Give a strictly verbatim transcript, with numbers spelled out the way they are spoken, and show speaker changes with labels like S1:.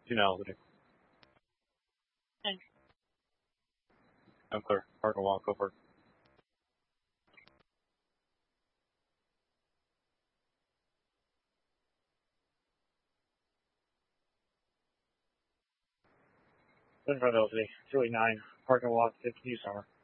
S1: Two now.
S2: Thanks.
S1: I'm clear. Park and walk over. In front of L Z. two eighty-nine. Park and walk. fifty summer.